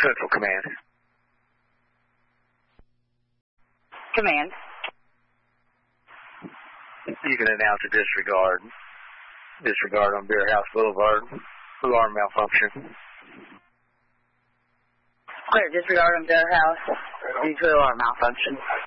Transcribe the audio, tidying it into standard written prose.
Central Command. Command. You can announce a disregard. Disregard on Beer House Boulevard. Alarm malfunction. Clear, disregard on Bear House due to alarm malfunction.